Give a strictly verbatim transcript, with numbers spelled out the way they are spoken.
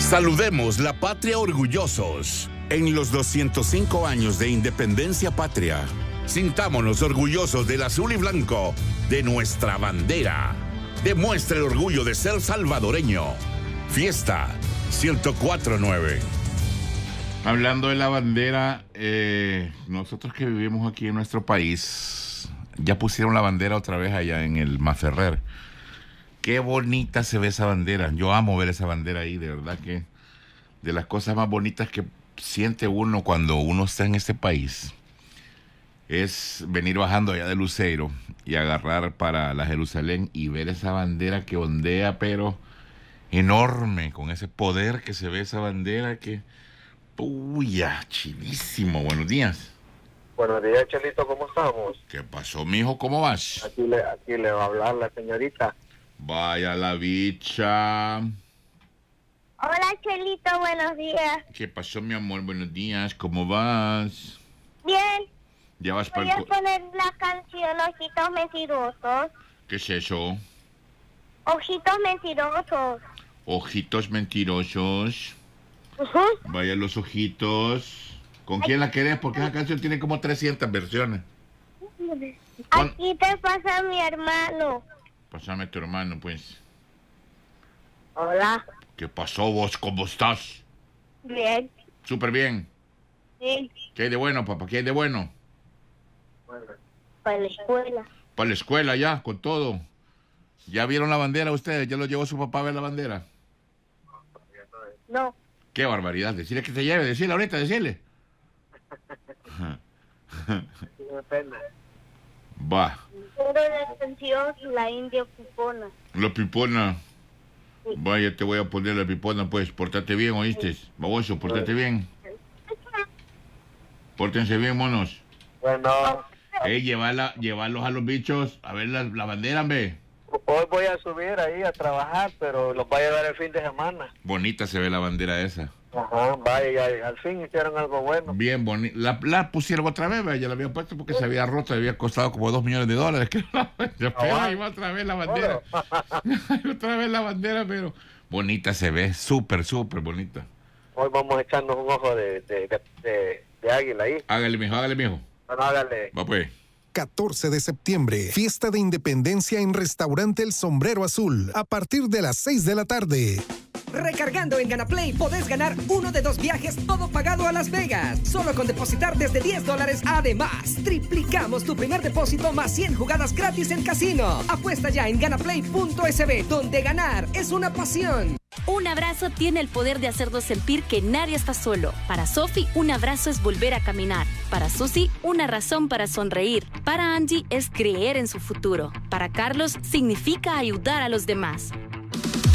Saludemos la patria orgullosos en los doscientos cinco años de independencia patria. Sintámonos orgullosos del azul y blanco de nuestra bandera. Demuestra el orgullo de ser salvadoreño. Fiesta ciento cuatro punto nueve. Hablando de la bandera, eh, nosotros que vivimos aquí en nuestro país, ya pusieron la bandera otra vez allá en el Maferrer. Qué bonita se ve esa bandera. Yo amo ver esa bandera ahí, de verdad que de las cosas más bonitas que siente uno cuando uno está en este país es venir bajando allá de Luceiro y agarrar para la Jerusalén y ver esa bandera que ondea, pero enorme, con ese poder que se ve esa bandera que... ¡Uy, ya! Chilísimo. Buenos días. Buenos días, Chelito, ¿cómo estamos? ¿Qué pasó, mijo? ¿Cómo vas? Aquí le, aquí le va a hablar la señorita. Vaya la bicha. Hola, Chelito, buenos días. ¿Qué pasó, mi amor? Buenos días. ¿Cómo vas? Bien. ¿Ya vas Voy para a el... poner la canción Ojitos Mentirosos. ¿Qué es eso? Ojitos Mentirosos. Ojitos mentirosos. Uh-huh. Vaya los ojitos. ¿Con quién la querés? Porque esa canción tiene como trescientas versiones. Aquí te pasa mi hermano. Pásame a tu hermano, pues. Hola. ¿Qué pasó, vos? ¿Cómo estás? Bien. Súper bien. Sí. ¿Qué hay de bueno, papá? ¿Qué hay de bueno? Para la escuela. Para la escuela ya, con todo. ¿Ya vieron la bandera ustedes? ¿Ya lo llevó su papá a ver la bandera? No. Qué barbaridad. Decirle que te lleve. Decirle ahorita, decirle. Tiene pena. Va. Pero la canción La India Pipona. La pipona. Vaya, te voy a poner la pipona, pues. Pórtate bien, ¿oíste? Baboso, pórtate bien. Pórtense bien, monos. Bueno, Ey, llevarla, llevarlos a los bichos a ver la, la bandera, ve. hoy voy a subir ahí a trabajar, pero los voy a llevar el fin de semana. Bonita se ve la bandera esa. Ajá, vaya, ya, al fin hicieron algo bueno. Bien bonita. La, la pusieron otra vez, ve. Ya la habían puesto porque se había roto, había costado como dos millones de dólares. Pero ahí va otra vez la bandera. Otra vez la bandera, pero bonita se ve, súper, súper bonita. Hoy vamos a echarnos un ojo de, de, de, de, de águila ahí. Hágale, mijo, hágale, mijo. Bueno, hágale. Va, pues. catorce de septiembre, fiesta de independencia en Restaurante El Sombrero Azul, a partir de las seis de la tarde. Recargando en GanaPlay podés ganar uno de dos viajes, todo pagado a Las Vegas. Solo con depositar desde diez dólares. Además, triplicamos tu primer depósito más cien jugadas gratis en casino. Apuesta ya en ganaplay punto es be, donde ganar es una pasión. Un abrazo tiene el poder de hacernos sentir que nadie está solo. Para Sophie, un abrazo es volver a caminar. Para Susie, una razón para sonreír. Para Angie, es creer en su futuro. Para Carlos, significa ayudar a los demás.